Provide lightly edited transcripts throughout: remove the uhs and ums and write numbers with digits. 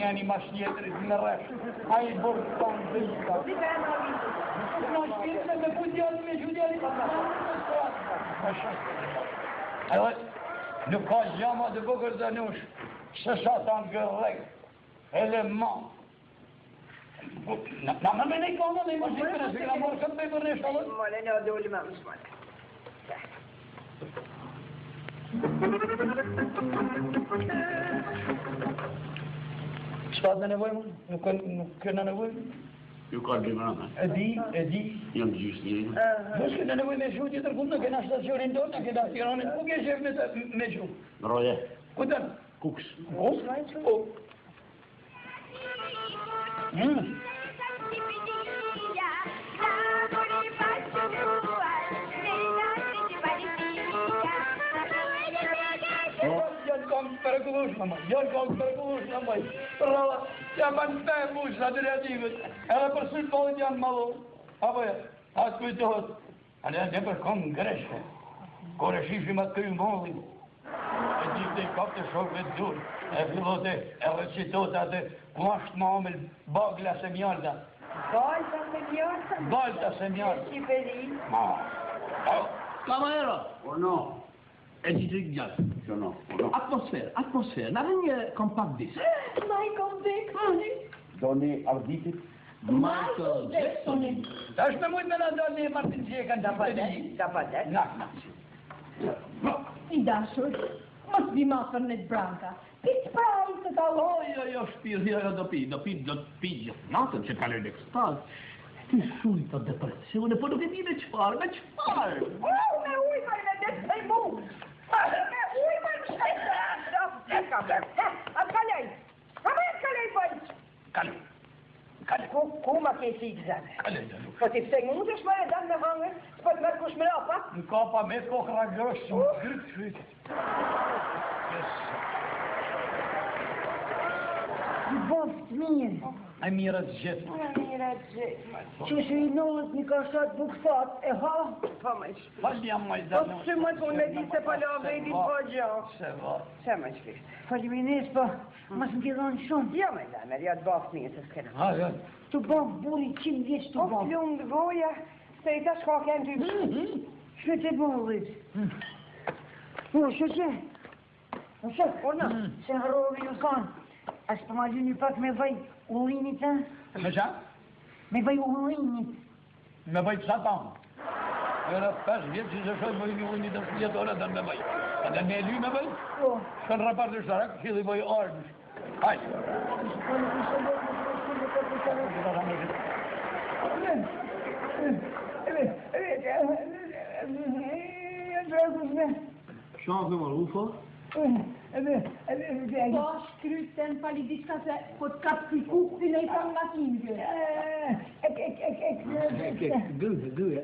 njeni ma shjetërit në rresh. A i bërë të tonë dhe i ka. Në shpirë me putjani me gjudjani. Edhe, nuk ka gjama të bukër të nush, se sa ta në gërrek, edhe ma. Na me ne ka më dhe i më shqipë, se ka morë këtë për në shalët. Mole, në dole me më shmole. Çfarë në nevojë më? Nuk kënë nevojë? Ju ka gjimërana. E di. Jam gjysë njëri. Mos kënë nevojë me shu tjetër ku në këna stacionin tonë, në këna Tiranën, ku ke shef me shu? Në roje. Ku të? Kuks. Kuks? Janë kam përgullush në maj, Rralla, janë banë të mush në adriativët, edhe për sëtë polit janë malo. Apo ja, atë kujtohet. Ale janë dhe për kom në greshke, kore shifim atë këju molli. E gjithë dhe i kap të shokve të dur, e fillote, e recitot atë, ku ashtë ma omel bagla se mjarda. Balta se mjarda? Balta se mjarda. Shqiperin? Ma. Kamajero. O no. E gjithë të gjallë. Që no. Atmosferë. Në rënjë kompakt disë. Ma i kompakt. Doni arditit. Michael Jacksonin. Ta është me mujtë me në doni Martin Gjeka në Da padet. Na. I dashur, mos vi ma për në të branka. Pitë prajë të talë. Jo, shpirë, do pi gjithë natën që kaloj në ekstaz. Ti shumë të depresione, po nuk e di me qfarë. Me ujma i me detë të i mu. Me ujma i me shkajtë. Atë kalej. Kalej. Ku ma ke si të zane? Kalej dhe nuk. Po ti pëse mund është ma e danë me hangër, s'po të mërë kush me rapa? Në kapa me kokra grështë, shumë gërët shrytë. Boft mirë. A mirët gjithë. Që shë i nëllët një ka shatë bukësat, e ha? Pa ma ishë. Falë jam ma i Po zanë. që më të unë me ditë se palave i ditë po gjohë. Se va. Se ma ishë kështë. Faliminis, po, mas më tjilon shumë. Ja me damer, ja të boft mirë, se s'kena. Ha, ja. Tu boft buri 100 vjeç tu boft. O plumë të goja, se i ta shka kënë ty. Shë të bollit. Po, shë që? Orna, se harrovi ju kanë. Ashtë për ma gju një pak me vaj ullinit të? Me qa? Me vaj ullinit. Me vaj pësa tamë. Era 5 vjetë që se shojë bëjnë ullinit të shpjetore dhe me vaj. Edhe me ly me vaj? Po. Shkën rapar të shtarak, që dhe bëjë ardhë. Hajtë. Shanë dhe mërë ufo? Po shkryten pali diçka se po të kapë këj si ne i tam nga kimgjë. Gëve.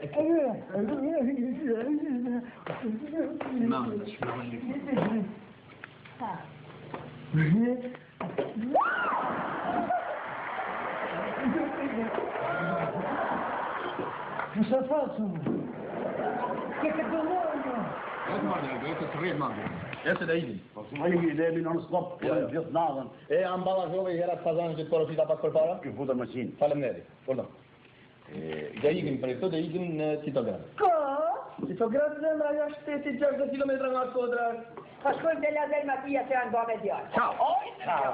Nësa falë Ke të dëllojnë. Ete të rrejt madhe. Ete dhe idin. Po si ma jemi idemi non stop, gjithë nadhen. E ambalazhove i herat fazanë që të porosita pak për para? Kjo futër maqin. Falem neri, urdo. Ja ikim për e këto dhe ikim në Citograd. Ka? Citograd zemra ja 7-60 kilometra nga kodra. Pa shkojmë dhe lazel Matia se janë bëme djarë. Ciao! Ciao!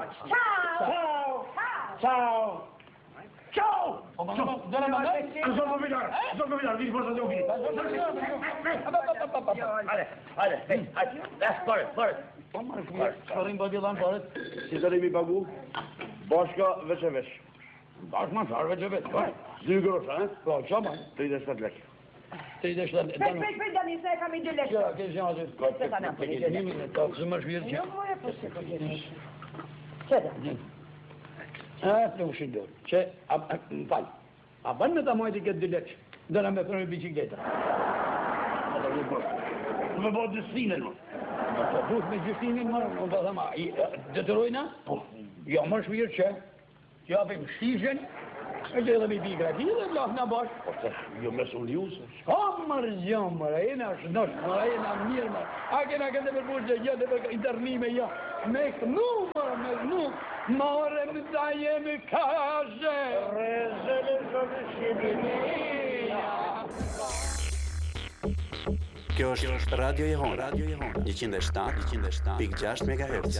Dole më dojë? Zonë vilar, vini forsa dhe u vini. Hajde, Shërim bëdi lanë përët? si të rimi pagu, bashka veç e veç. Bashkë ma qarë veç e veç. 2 grosha, Po, që ma? 37 lek. 37 Pej, Dani, se e kam i dy leshtë. Që, ke zhjanë atë? Se ka në për i dy leshtë. Ta kësë më shvirë që. Jo, më e për se për dy leshtë. Që da? Të ushin dorë. Që, falë. A banë me ta majti këtë 2 leqë. Dëna me përnë bicikleta. Me bo dëstinën, më. Po, fut me gjystinin më, në të thama, dëtërojna? Po. Jo, më shvirë që apim shishen, E ke edhe mi pikra ti dhe vlah në bash. Po tash, jo mesuliuse. Ka mërzion, mëra, jena shnosh, mëra, jena mirë, mëra. A kena këtë për burqe, ja, dhe për internime, ja. Me kënu, mëra, me kënu. More më da jemi kashe. Rezele zëve shqipënia. Kjo është Radio Jehon, 107.6 MHz.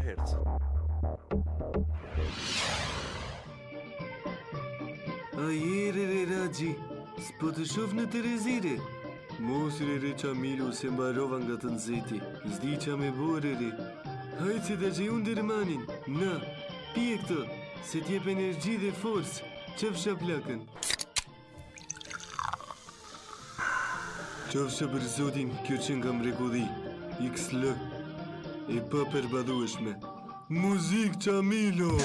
Ajere re Raji, s'po të shof në Terezire. Mos re Qamilu se mbarova nga të nxeti. Zdi qa me bore re. Hajtë se da që unë dërmanin. Na, pije këto, se t'jep energji dhe forcë. Qëfsha plakën. Qofsha për zotin, kjo që nga mrekulli. XL. E pa përbadhueshme. Muzik Qamilo!